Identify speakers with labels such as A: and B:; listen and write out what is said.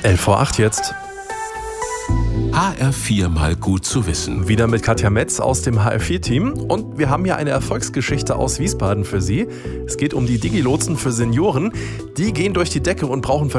A: 11:08 jetzt.
B: HR4 mal gut zu wissen.
A: Wieder mit Katja Metz aus dem HR4-Team. Und wir haben hier eine Erfolgsgeschichte aus Wiesbaden für Sie. Es geht um die Digilotsen für Senioren. Die gehen durch die Decke und brauchen